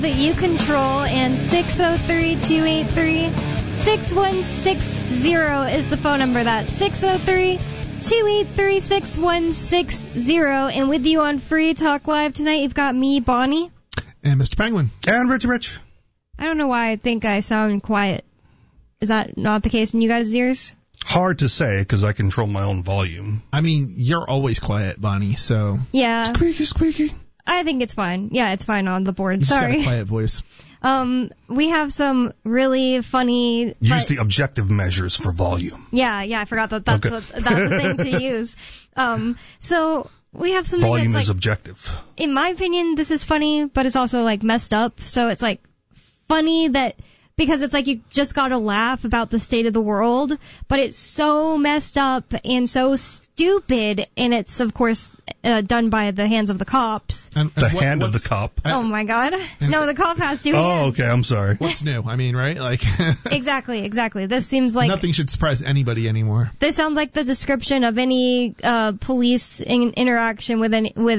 That you control, and 603-283-6160 is the phone number. That's 603-283-6160. And with you on Free Talk Live tonight, you've got me, Bonnie. And Mr. Penguin. And Rich. I don't know why I think I sound quiet. Is that not the case in you guys' ears? Hard to say, because I control my own volume. I mean, you're always quiet, Bonnie, so... Yeah. Squeaky. I think it's fine. Yeah, it's fine on the board. You Sorry. just got a quiet voice. We have some really funny... Use the objective measures for volume. Yeah, I forgot that's the thing to use. So we have something volume that's is objective. In my opinion, this is funny, but it's also like messed up. So it's like funny that... Because it's like you just gotta laugh about the state of the world, but it's so messed up and so stupid, and it's, of course, done by the hands of the cops. And the hand of the cop? Oh, my God. No, the cop has two hands. Oh, okay, I'm sorry. What's new? I mean, right? Like Exactly. This seems like... Nothing should surprise anybody anymore. This sounds like the description of any police interaction with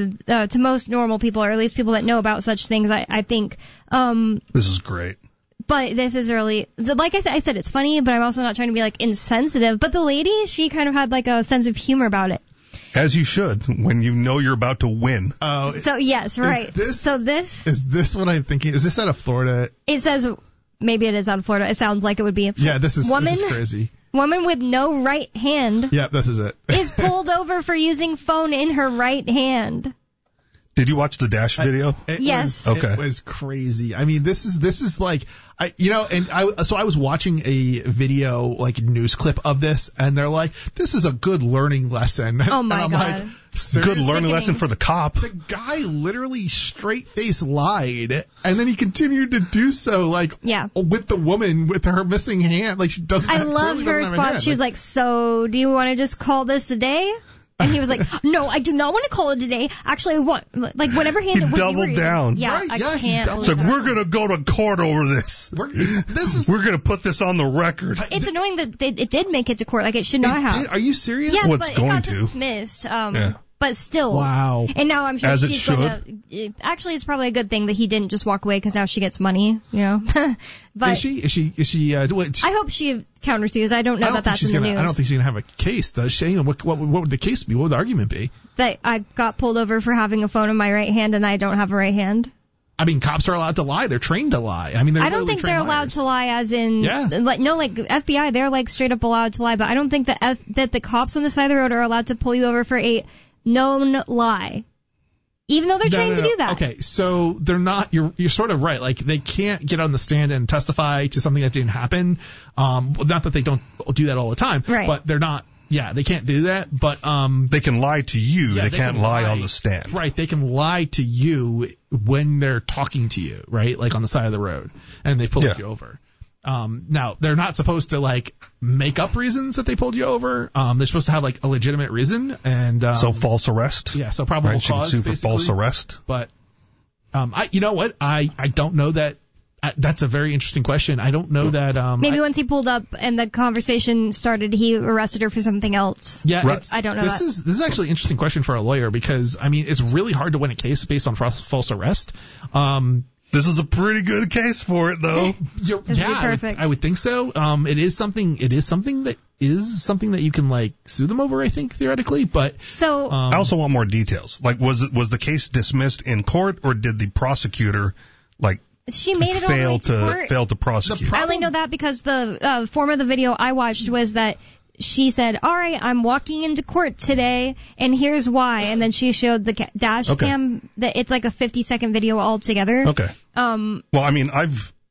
to most normal people, or at least people that know about such things, I think. This is great. But this is really, so like I said, it's funny, but I'm also not trying to be like insensitive. But the lady, she kind of had like a sense of humor about it. As you should, when you know you're about to win. So yes, right. Is this what I'm thinking? Is this out of Florida? It says, maybe it is out of Florida. It sounds like it would be. Yeah, this is crazy. Woman with no right hand. Yeah, this is it. Is pulled over for using phone in her right hand. Did you watch the Dash video? Yes. Okay. It was crazy. I mean, this is like, I was watching a video, like news clip of this, and they're like, this is a good learning lesson. Oh my and I'm God. Like, seriously? Good learning lesson for the cop. The guy literally straight face lied, and then he continued to do so, like, with the woman with her missing hand. Like, she doesn't. I loved her response. She was like, so do you want to just call this a day? And he was like, no, I do not want to call it today. Actually, I want, like, whatever hand it was. He doubled down. Yeah, right, I can't. It's like, we're going to go to court over this. We're going to put this on the record. It's annoying that it did make it to court. Like, it should not have. Are you serious? Yes, What's but going it got to? dismissed. But still. Wow. And now I'm sure As she's going to... Actually, it's probably a good thing that he didn't just walk away, because now she gets money, you know. But is she, I hope she countersues. I don't know that's in the news. I don't think she's going to have a case, does she? What would the case be? What would the argument be? That I got pulled over for having a phone in my right hand and I don't have a right hand. I mean, cops are allowed to lie. They're trained to lie. I mean, I don't think they're allowed to lie as in, like FBI, they're like straight up allowed to lie, but I don't think that the cops on the side of the road are allowed to pull you over for a known lie. Even though they're trained to do that. Okay, so they're not, you're sort of right. Like, they can't get on the stand and testify to something that didn't happen. Not that they don't do that all the time. Right. But they're not, they can't do that. But, they can lie to you. They can't lie on the stand. Right. They can lie to you when they're talking to you, right? Like on the side of the road. And they pull you over. Now, they're not supposed to, like, make up reasons that they pulled you over. They're supposed to have, like, a legitimate reason. And so false arrest? Yeah, so probable cause, she can sue for basically. false arrest? But, you know what? I don't know that. That's a very interesting question. I don't know that. Maybe once he pulled up and the conversation started, he arrested her for something else. Yeah, right. I don't know. This is actually an interesting question for a lawyer, because, I mean, it's really hard to win a case based on false arrest. This is a pretty good case for it, though. I would think so. It is something that you can, like, sue them over, I think, theoretically. But so I also want more details. Like, was the case dismissed in court, or did the prosecutor, like, she made it all the way to court? Fail to prosecute? I only know that because the form of the video I watched was that she said, all right, I'm walking into court today, and here's why. And then she showed the dash cam. That it's like a 50-second video altogether. Okay. Well, I mean, I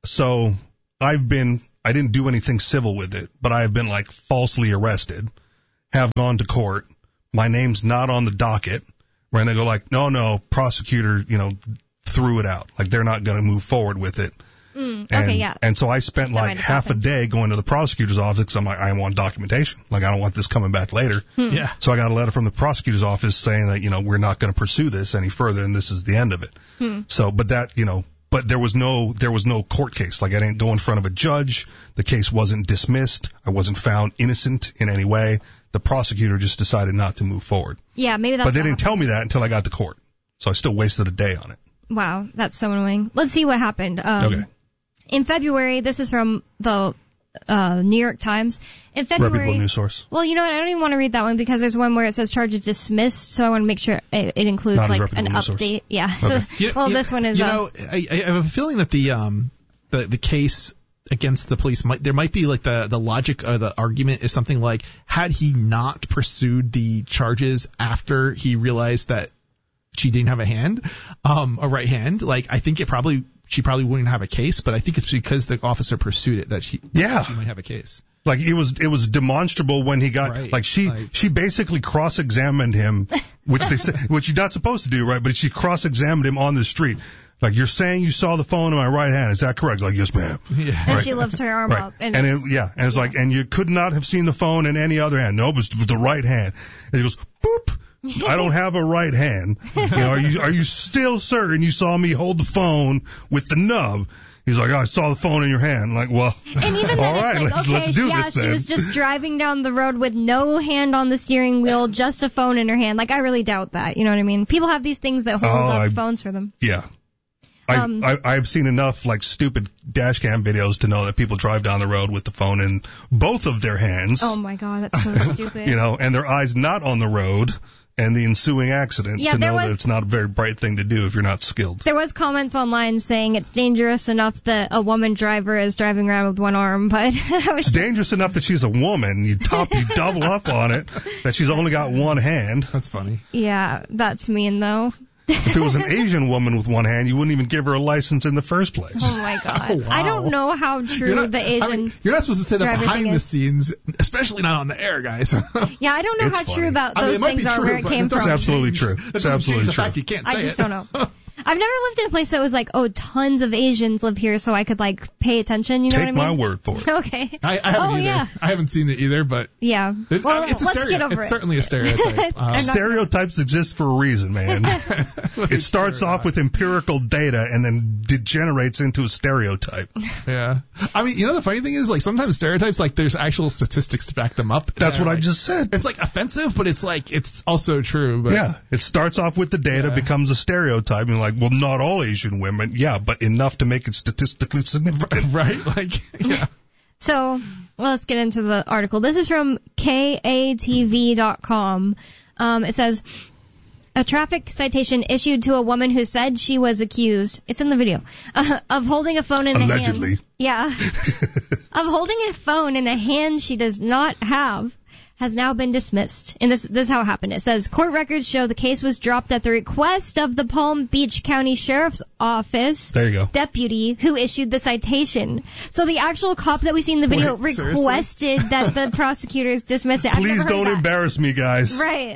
didn't do anything civil with it, but I have been, like, falsely arrested, have gone to court. My name's not on the docket. Right? And they go like, no, prosecutor, threw it out. Like, they're not going to move forward with it. And so I spent like half a day going to the prosecutor's office, because I'm like, I want documentation. Like, I don't want this coming back later. Yeah. So I got a letter from the prosecutor's office saying that, we're not going to pursue this any further, and this is the end of it. So, but that, but there was no court case. Like, I didn't go in front of a judge. The case wasn't dismissed. I wasn't found innocent in any way. The prosecutor just decided not to move forward. Yeah, maybe that's. But they didn't tell me that until I got to court. So I still wasted a day on it. Wow, that's so annoying. Let's see what happened. Okay. In February, this is from the New York Times. In February, reputable news source. Well, you know what? I don't even want to read that one because there's one where it says charges dismissed. So I want to make sure it includes Not as like an reputable news update. source. Yeah. Okay. So, this one is. You know, I have a feeling that the case against the police there might be like the logic or the argument is something like, had he not pursued the charges after he realized that she didn't have a right hand, like I think she probably wouldn't have a case, but I think it's because the officer pursued it that she might have a case. Like it was demonstrable when he got right. She basically cross-examined him, which you're not supposed to do, right? But she cross-examined him on the street. Like, you're saying you saw the phone in my right hand. Is that correct? Like, yes, ma'am. Yeah. And she lifts her arm up. And it's like, and you could not have seen the phone in any other hand. No, it was the right hand. And he goes, boop. I don't have a right hand. You know, are you still certain you saw me hold the phone with the nub? He's like, I saw the phone in your hand. Like, well, and even all right, like, let's do this then. She was just driving down the road with no hand on the steering wheel, just a phone in her hand. Like, I really doubt that. You know what I mean? People have these things that hold up phones for them. Yeah. I've seen enough like stupid dash cam videos to know that people drive down the road with the phone in both of their hands. Oh my God, that's so stupid. You know, and their eyes not on the road and the ensuing accident to know that it's not a very bright thing to do if you're not skilled. There was comments online saying it's dangerous enough that a woman driver is driving around with one arm, but it's dangerous enough that she's a woman. You double up on it that she's only got one hand. That's funny. Yeah, that's mean though. If it was an Asian woman with one hand, you wouldn't even give her a license in the first place. Oh my God. Oh, wow. I don't know how true the Asian. You're not supposed to say that behind the scenes, especially not on the air, guys. Yeah, I don't know how true those things are, where it came from. That's absolutely true. That's absolutely true. The fact you can't say I just don't know. I've never lived in a place that was like, oh, tons of Asians live here, so I could like pay attention. You know what I mean? Take my word for it. Okay. I haven't either. Yeah. I haven't seen it either, but yeah. It's a stereotype. It's certainly a stereotype. Stereotypes exist for a reason, man. It starts off with empirical data and then degenerates into a stereotype. Yeah. I mean, you know, the funny thing is, like, sometimes stereotypes, like, there's actual statistics to back them up. That's what I just said. It's like offensive, but it's like it's also true. But yeah. It starts off with the data, becomes a stereotype, and like, well, not all Asian women, but enough to make it statistically significant. Right? Like, yeah. So, let's get into the article. This is from KATV.com. It says, a traffic citation issued to a woman who said she was accused, it's in the video, of holding a phone in a hand. Allegedly. Yeah. Of holding a phone in a hand she does not have, has now been dismissed. And this is how it happened. It says, court records show the case was dropped at the request of the Palm Beach County Sheriff's Office there you go. deputy who issued the citation. So the actual cop that we see in the video requested that the prosecutors dismiss it. Please don't embarrass me, guys. Right.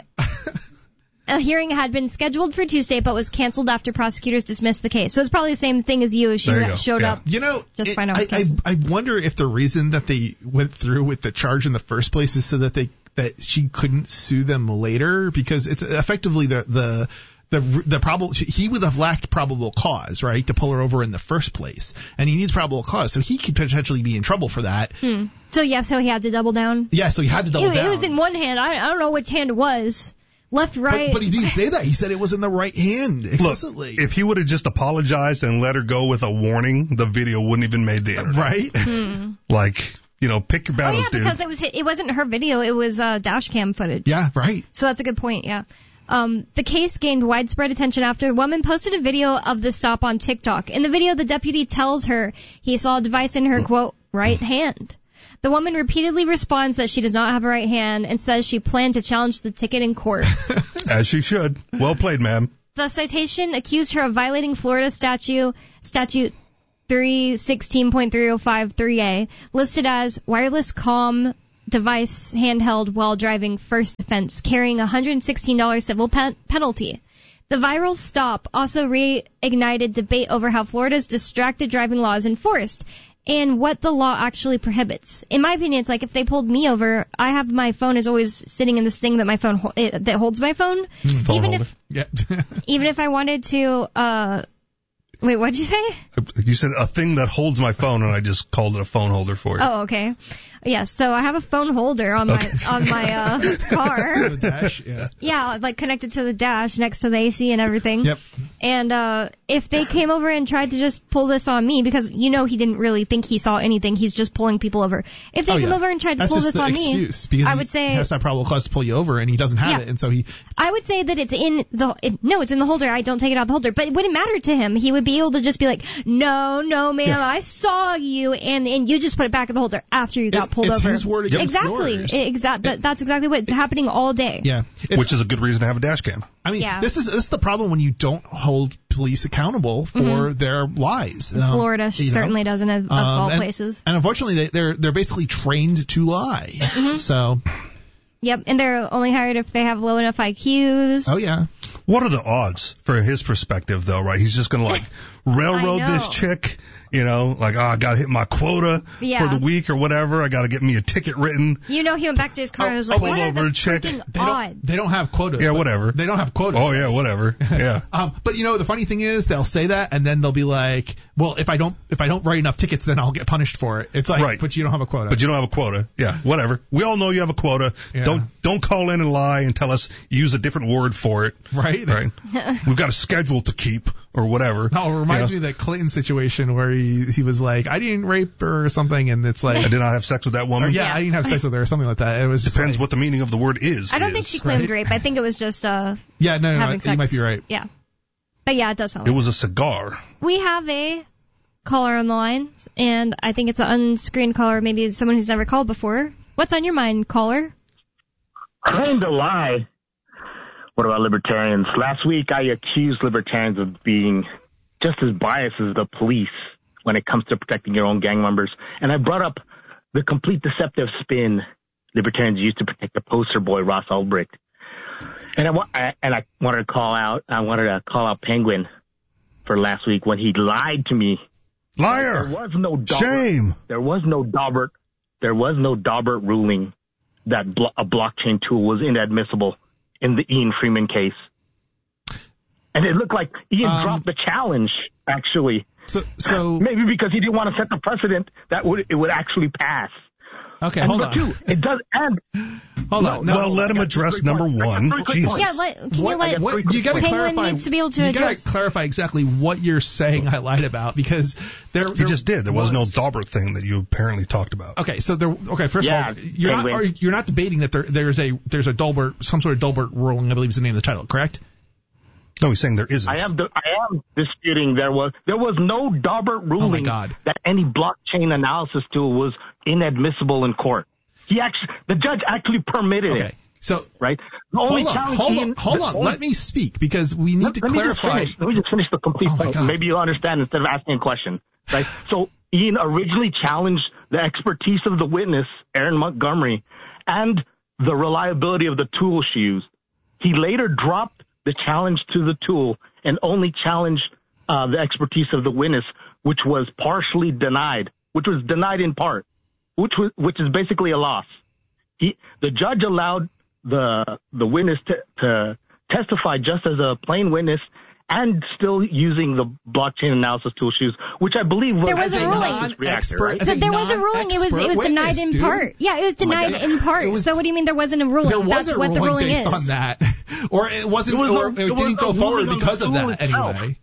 A hearing had been scheduled for Tuesday, but was canceled after prosecutors dismissed the case. So it's probably the same thing as you. She showed up. You know, just find out. I wonder if the reason that they went through with the charge in the first place is so that she couldn't sue them later, because it's effectively the problem. He would have lacked probable cause, right, to pull her over in the first place, and he needs probable cause, so he could potentially be in trouble for that. So he had to double down. Yeah, so he had to double down. It was in one hand. I don't know which hand it was. Left, right. But he didn't say that. He said it was in the right hand explicitly. Look, if he would have just apologized and let her go with a warning, the video wouldn't even made the internet. Right? Like, you know, pick your battles, dude. Because it wasn't her video. It was dash cam footage. Yeah, right. So that's a good point, yeah. The case gained widespread attention after a woman posted a video of the stop on TikTok. In the video, the deputy tells her he saw a device in her, quote, right hand. The woman repeatedly responds that she does not have a right hand and says she planned to challenge the ticket in court. As she should. Well played, ma'am. The citation accused her of violating Florida statute 316.3053A, listed as wireless comm device handheld while driving, first offense, carrying a $116 civil penalty. The viral stop also reignited debate over how Florida's distracted driving law is enforced and what the law actually prohibits. In my opinion, it's like if they pulled me over, I have my phone is always sitting in this thing that my phone that holds my phone. Phone even holder. Even if I wanted to. Wait, what'd you say? You said a thing that holds my phone, and I just called it a phone holder for you. Oh, okay. Yes, so I have a phone holder on my car. The dash, yeah. Yeah, like connected to the dash next to the AC and everything. Yep. And if they came over and tried to just pull this on me, because he didn't really think he saw anything, he's just pulling people over. If they came over and tried to pull this on me, because I would say he has that probable cause to pull you over and he doesn't have it, and so I would say that it's in it's in the holder. I don't take it out of the holder, but it wouldn't matter to him. He would be able to just be like, no, ma'am, I saw you, and you just put it back in the holder after you got pulled over. It's his word against yours. That's exactly what's happening all day. Yeah. Which is a good reason to have a dash cam. I mean, this is the problem when you don't hold police accountable for their lies. Florida certainly doesn't, of all places. And unfortunately, they're basically trained to lie. So. Yep, and they're only hired if they have low enough IQs. Oh yeah. What are the odds for his perspective, though, right? He's just going to, like, railroad this chick, like, I got to hit my quota for the week or whatever. I got to get me a ticket written. He went back to his car and was like, what are the freaking odds? They don't have quotas. Yeah, whatever. They don't have quotas. Oh, yeah, whatever. Yeah. But, the funny thing is, they'll say that, and then they'll be like, well, if I don't write enough tickets, then I'll get punished for it. It's like, right. But you don't have a quota. But you don't have a quota. Yeah, whatever. We all know you have a quota. Yeah. Don't call in and lie and tell us, use a different word for it. Right. We've got a schedule to keep or whatever. No, it reminds me of that Clinton situation where he was like, I didn't rape her or something, and it's like, I did not have sex with that woman. I didn't have sex with her or something like that. It was depends what the meaning of the word is. I don't think she claimed rape. I think it was just having sex. You might be right. Yeah. But yeah, it does sound it was a cigar. We have a caller on the line, and I think it's an unscreened caller, maybe someone who's never called before. What's on your mind, caller? Kinda lie. What about libertarians? Last week I accused libertarians of being just as biased as the police when it comes to protecting your own gang members. And I brought up the complete deceptive spin libertarians used to protect the poster boy, Ross Ulbricht. And I wanted to call out Penguin for last week when he lied to me. Liar. There was no Daubert. Shame. There was no Daubert ruling that a blockchain tool was inadmissible in the Ian Freeman case. And it looked like Ian dropped the challenge, actually. So maybe because he didn't want to set the precedent that it would actually pass. Okay, hold on. It does, and hold on. Well, let him address number one. Jesus. Yeah, you got to clarify. Needs to be able to you got to clarify exactly what you're saying. I lied about because he just did. There was no Daubert thing that you apparently talked about. Okay, so first of all, you're not debating that there's a Daubert, some sort of Daubert ruling, I believe is the name of the title, correct? No, he's saying there isn't. I am disputing there was no Daubert ruling that any blockchain analysis tool was inadmissible in court. The judge actually permitted it. So right. Hold on. Let me speak because we need to clarify. Let me just finish the complete point. Maybe you'll understand instead of asking a question. Right. So Ian originally challenged the expertise of the witness, Aaron Montgomery, and the reliability of the tool she used. He later dropped the challenge to the tool and only challenged the expertise of the witness, which was partially denied, which was denied in part, which is basically a loss. The judge allowed the witness to testify just as a plain witness and still using the blockchain analysis tool she used, which I believe was there was a ruling. There was a ruling. It was denied in part. Yeah, it was denied in part. So what do you mean there wasn't a ruling? That's what the ruling is. Based on that, or it wasn't, or it didn't go forward because of that anyway.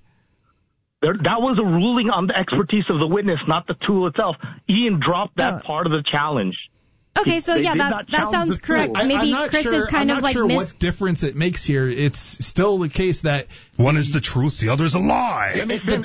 That was a ruling on the expertise of the witness, not the tool itself. Ian dropped that part of the challenge. Okay, so that sounds correct. Maybe Chris is kind of like I'm not sure what difference it makes here. It's still the case that one is the truth, the other is a lie. I could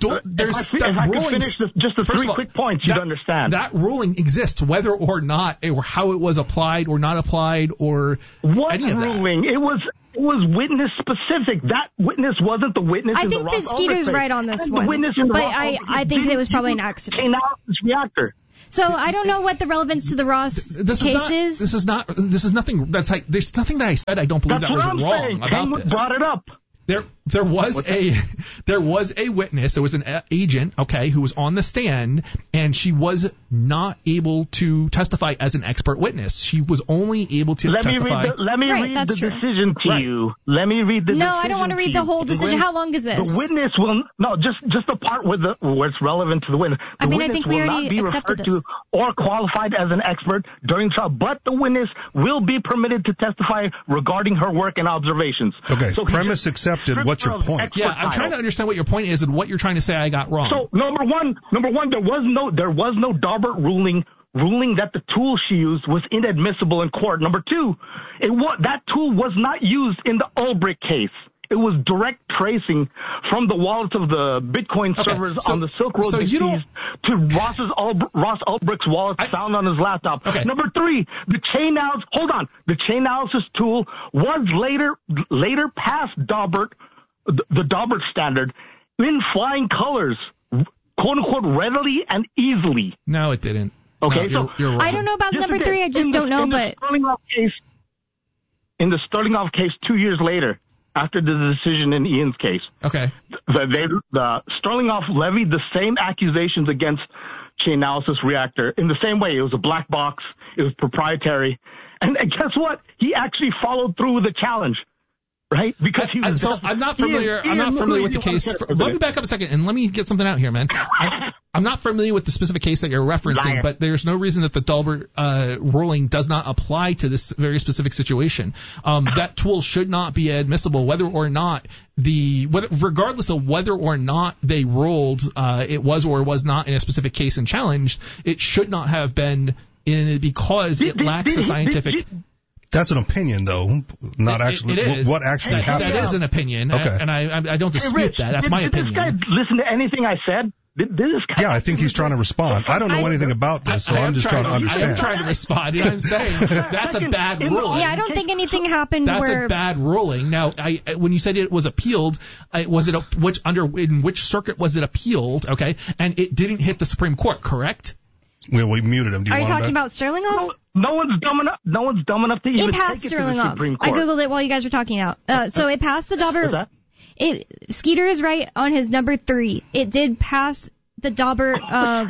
finish just the three quick points, you'd understand. That ruling exists, whether or not, or how it was applied or not applied, or any of that. Ruling? It was witness specific. That witness wasn't the witness. I think the Skeeter's right on this one, but I think it was probably an accident. Analysis reactor. So I don't know what the relevance to the Ross case is. This is nothing. That's like there's nothing that I said. I don't believe that was wrong about this. Brought it up. There was a witness. There was an agent, okay, who was on the stand, and she was not able to testify as an expert witness. She was only able to testify. Let me read the decision to you. Let me read the decision. No, I don't want to read the whole decision. How long is this? The witness will just the part where it's relevant to the witness. The I think we already accepted this. Or qualified as an expert during trial, but the witness will be permitted to testify regarding her work and observations. Okay, so premise accepted. What's your point? Yeah, I'm trying to understand what your point is and what you're trying to say I got wrong. So number one, there was no Daubert ruling that the tool she used was inadmissible in court. Number two, that tool was not used in the Ulbricht case. It was direct tracing from the wallets of the Bitcoin servers on the Silk Road to Ross Ulbricht's wallet found on his laptop. Okay. Number three, the chain analysis tool was later past Daubert, the Daubert standard, in flying colors, quote unquote, readily and easily. No, it didn't. Okay, no, you're wrong. I don't know about number three. I just don't know, but in the Sterlinghoff case 2 years later, after the decision in Ian's case. Okay. The Sterlinghoff levied the same accusations against Chain Analysis Reactor in the same way. It was a black box. It was proprietary. And guess what? He actually followed through with the challenge. Right? Because I'm not familiar with the case. Let me back up a second and let me get something out here, man. I'm not familiar with the specific case that you're referencing, but there's no reason that the Daubert ruling does not apply to this very specific situation. That tool should not be admissible, regardless of whether or not they ruled it was or was not in a specific case and challenged. It should not have been because it lacks a scientific. That's an opinion, though, not actually it is. What actually happened. That is an opinion, okay. And I don't dispute that. That's my opinion. Did this guy listen to anything I said? Yeah, I think he's trying to respond. I don't know anything about this, so I'm just trying to understand. I am trying to respond. You know what I'm saying? That's a bad ruling. Yeah, I don't think anything happened That's a bad ruling. Now, when you said it was appealed, in which circuit was it appealed, okay? And it didn't hit the Supreme Court, correct? Well, we muted him. Are you talking about Sterlinghoff? No one's dumb enough to even take it to the Supreme Court. I googled it while you guys were talking out. So it passed the Daubert. Skeeter is right on his number 3. It did pass the Daubert.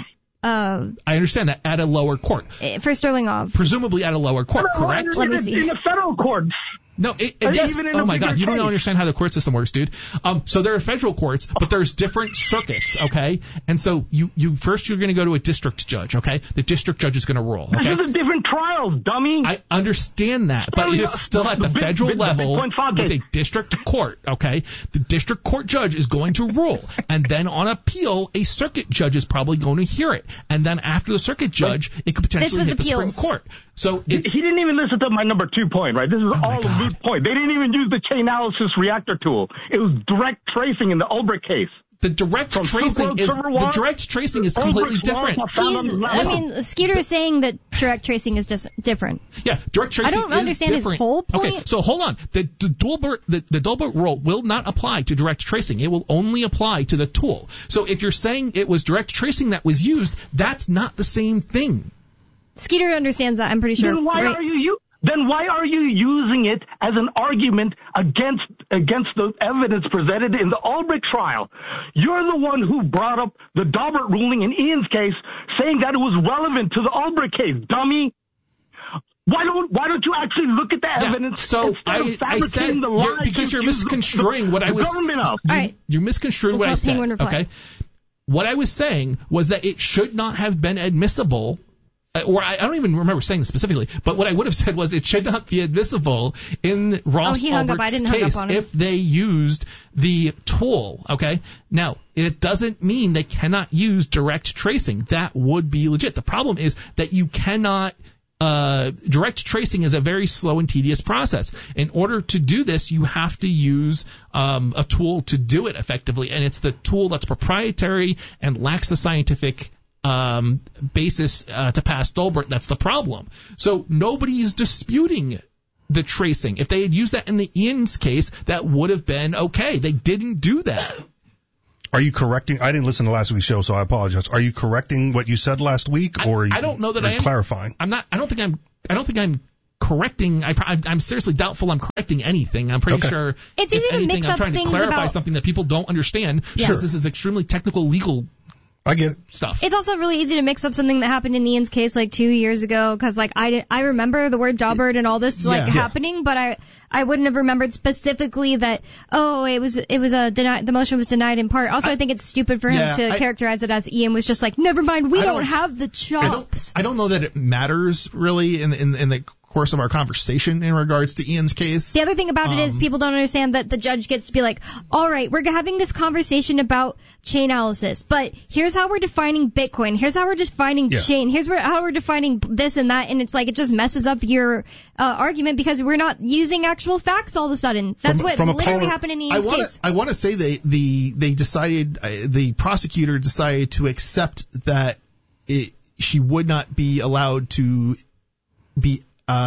I understand that at a lower court. For Sterlinghoff. Presumably at a lower court, correct? Let me see. In the federal courts. No, yes. Oh my God, you don't understand how the court system works, dude. So there are federal courts, but there's different circuits, okay? And so you're going to go to a district judge, okay? The district judge is going to rule, okay? This is a different trial, dummy. I understand that, but it's still at the federal level with a district court, okay? The district court judge is going to rule, and then on appeal, a circuit judge is probably going to hear it, and then after the circuit judge, it could potentially hit the Supreme Court. So he didn't even listen to my number 2 point, right? This is all a moot point. They didn't even use the chain analysis reactor tool. It was direct tracing in the Ulbricht case. The direct tracing is completely different. Skeeter is saying that direct tracing is just different. Yeah, direct tracing is different. I don't understand his whole point. Okay, so hold on. The Daubert rule will not apply to direct tracing. It will only apply to the tool. So if you're saying it was direct tracing that was used, that's not the same thing. Skeeter understands that, I'm pretty sure. Then why are you using it as an argument against the evidence presented in the Ulbricht trial? You're the one who brought up the Daubert ruling in Ian's case, saying that it was relevant to the Ulbricht case, dummy. Why don't you actually look at the evidence? So I said because you're misconstruing what I was. You're misconstruing what I said. Okay. What I was saying was that it should not have been admissible. Or I don't even remember saying this specifically, but what I would have said was it should not be admissible in Ross Ulbricht's case if they used the tool, okay? Now, it doesn't mean they cannot use direct tracing. That would be legit. The problem is that you cannot direct tracing is a very slow and tedious process. In order to do this, you have to use a tool to do it effectively, and it's the tool that's proprietary and lacks the scientific basis to pass Daubert. That's the problem. So nobody's disputing the tracing. If they had used that in the Ian's case, that would have been okay. They didn't do that. Are you correcting? I didn't listen to last week's show, so I apologize. Are you correcting what you said last week, or I don't know that I am clarifying? I'm not. I don't think I'm correcting. I'm seriously doubtful I'm correcting anything. I'm pretty sure it's easy to mix up I'm trying things to clarify about something that people don't understand. Yeah. Sure. This is extremely technical legal. I get it. Stuff. It's also really easy to mix up something that happened in Ian's case like 2 years ago, because like I remember the word Daubert and all this happening, but I wouldn't have remembered specifically that it was the motion was denied in part. Also, I think it's stupid for him to characterize it as Ian was just like, never mind, we don't have the chops. I don't know that it matters really in the course of our conversation in regards to Ian's case. The other thing about it is people don't understand that the judge gets to be like, all right, we're having this conversation about Chainalysis, but here's how we're defining Bitcoin. Here's how we're defining chain. Here's how we're defining this and that. And it's like, it just messes up your argument because we're not using actual facts all of a sudden. That's what literally happened in Ian's case. I want to say they decided, the prosecutor decided to accept that she would not be allowed to be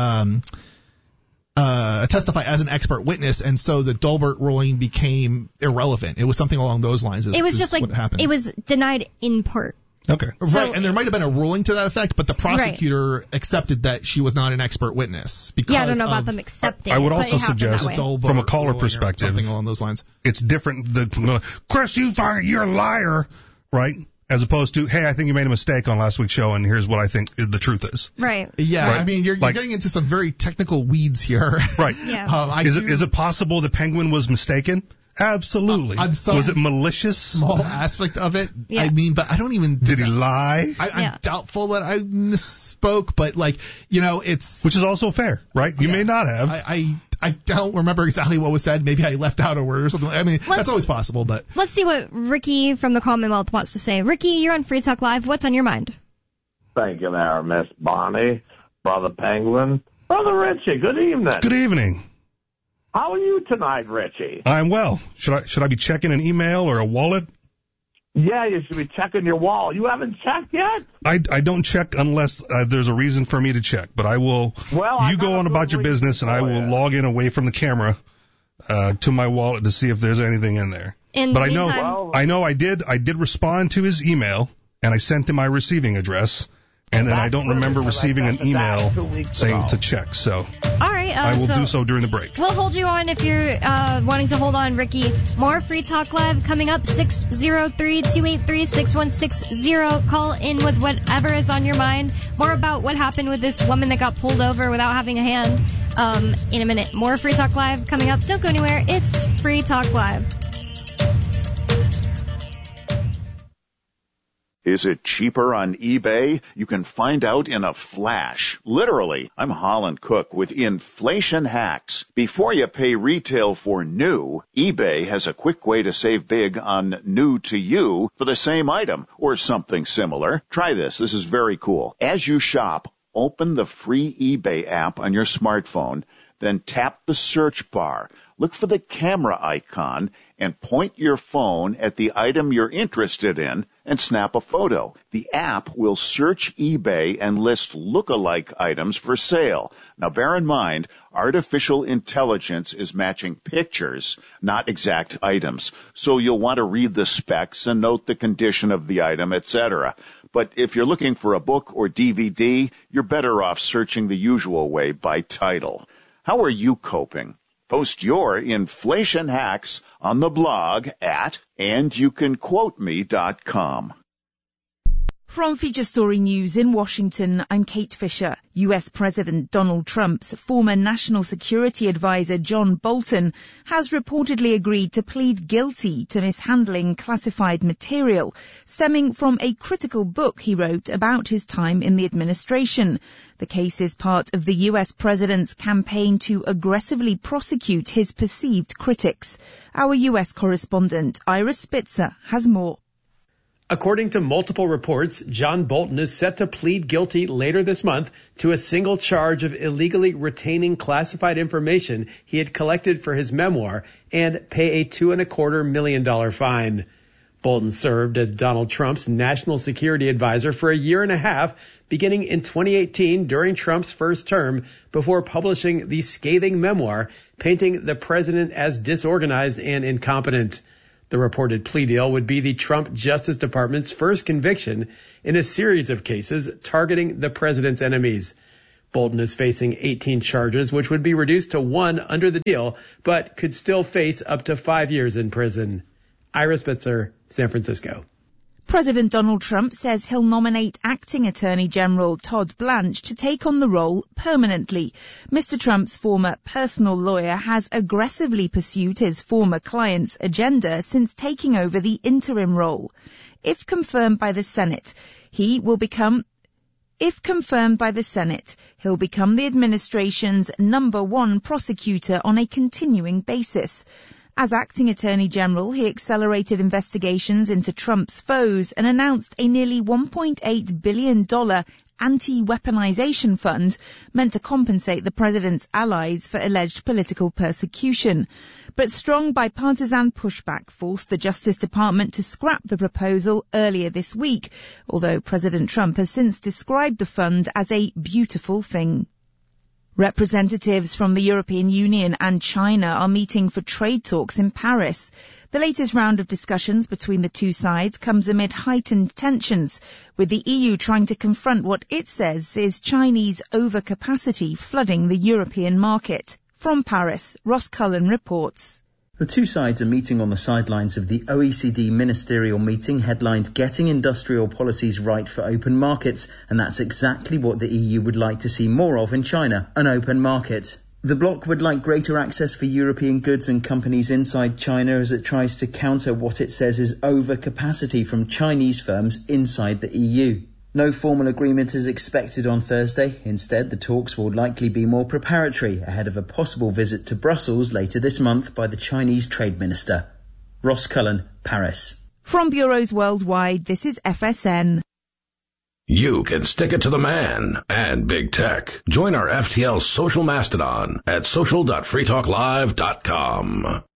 testify as an expert witness, and so the Daubert ruling became irrelevant. It was something along those lines. It was just like what happened. It was denied in part. Okay. Right, and there might have been a ruling to that effect, but the prosecutor accepted that she was not an expert witness. Because I don't know about them accepting. I would also suggest, from a caller perspective, something along those lines, it's different than, Chris, you're a liar, right? As opposed to, hey, I think you made a mistake on last week's show, and here's what I think the truth is. Right. Yeah, right. I mean, you're getting into some very technical weeds here. Right. Yeah. Is it possible the Penguin was mistaken? Absolutely. Was it malicious? Small aspect of it. Yeah. I mean, but I don't even. Did he lie? I'm doubtful that I misspoke, but it's. Which is also fair, right? You may not have. I don't remember exactly what was said. Maybe I left out a word or something. I mean, that's always possible, but. Let's see what Ricky from the Commonwealth wants to say. Ricky, you're on Free Talk Live. What's on your mind? Thank you there, Miss Bonnie, Brother Penguin. Brother Richie, good evening. Good evening. How are you tonight, Richie? I'm well. Should I be checking an email or a wallet? Yeah, you should be checking your wallet. You haven't checked yet? I don't check unless there's a reason for me to check, but I will. Well, you go on about your business, and I will log in away from the camera to my wallet to see if there's anything in there. But I know I did respond to his email, and I sent him my receiving address. And then I don't remember receiving an email saying to check. So all right, I will do so during the break. We'll hold you on if you're wanting to hold on, Ricky. More Free Talk Live coming up, 603-283-6160. Call in with whatever is on your mind. More about what happened with this woman that got pulled over without having a hand in a minute. More Free Talk Live coming up. Don't go anywhere. It's Free Talk Live. Is it cheaper on eBay? You can find out in a flash. Literally. I'm Holland Cook with Inflation Hacks. Before you pay retail for new, eBay has a quick way to save big on new to you for the same item or something similar. Try this. This is very cool. As you shop, open the free eBay app on your smartphone, then tap the search bar. Look for the camera icon and point your phone at the item you're interested in and snap a photo. The app will search eBay and list look-alike items for sale. Now, bear in mind, artificial intelligence is matching pictures, not exact items. So you'll want to read the specs and note the condition of the item, etc. But if you're looking for a book or DVD, you're better off searching the usual way by title. How are you coping? Post your inflation hacks on the blog at andyoucanquoteme.com. From Feature Story News in Washington, I'm Kate Fisher. US President Donald Trump's former national security advisor John Bolton has reportedly agreed to plead guilty to mishandling classified material stemming from a critical book he wrote about his time in the administration. The case is part of the US president's campaign to aggressively prosecute his perceived critics. Our US correspondent Ira Spitzer has more. According to multiple reports, John Bolton is set to plead guilty later this month to a single charge of illegally retaining classified information he had collected for his memoir and pay a $2.25 million fine. Bolton served as Donald Trump's national security advisor for a year and a half, beginning in 2018 during Trump's first term, before publishing the scathing memoir painting the president as disorganized and incompetent. The reported plea deal would be the Trump Justice Department's first conviction in a series of cases targeting the president's enemies. Bolton is facing 18 charges, which would be reduced to 1 under the deal, but could still face up to 5 years in prison. Ira Spitzer, San Francisco. President Donald Trump says he'll nominate Acting Attorney General Todd Blanche to take on the role permanently. Mr. Trump's former personal lawyer has aggressively pursued his former client's agenda since taking over the interim role. If confirmed by the Senate, he'll become the administration's #1 prosecutor on a continuing basis. As acting attorney general, he accelerated investigations into Trump's foes and announced a nearly $1.8 billion anti-weaponization fund meant to compensate the president's allies for alleged political persecution. But strong bipartisan pushback forced the Justice Department to scrap the proposal earlier this week, although President Trump has since described the fund as a beautiful thing. Representatives from the European Union and China are meeting for trade talks in Paris. The latest round of discussions between the two sides comes amid heightened tensions, with the EU trying to confront what it says is Chinese overcapacity flooding the European market. From Paris, Ross Cullen reports. The two sides are meeting on the sidelines of the OECD ministerial meeting headlined Getting Industrial Policies Right for Open Markets, and that's exactly what the EU would like to see more of in China, an open market. The bloc would like greater access for European goods and companies inside China as it tries to counter what it says is overcapacity from Chinese firms inside the EU. No formal agreement is expected on Thursday. Instead, the talks will likely be more preparatory ahead of a possible visit to Brussels later this month by the Chinese Trade Minister. Ross Cullen, Paris. From bureaus worldwide, this is FSN. You can stick it to the man and big tech. Join our FTL social mastodon at social.freetalklive.com.